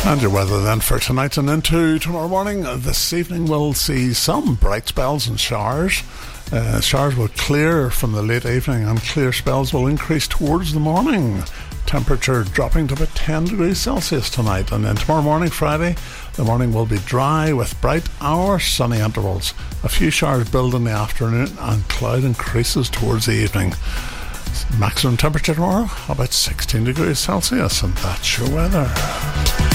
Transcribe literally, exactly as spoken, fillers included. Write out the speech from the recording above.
And your weather then for tonight and into tomorrow morning. This evening we'll see some bright spells and showers. Uh, showers will clear from the late evening and clear spells will increase towards the morning. Temperature dropping to about ten degrees Celsius tonight. And then tomorrow morning, Friday, the morning will be dry with bright hours, sunny intervals. A few showers build in the afternoon and cloud increases towards the evening. Maximum temperature tomorrow about sixteen degrees Celsius, and that's your weather.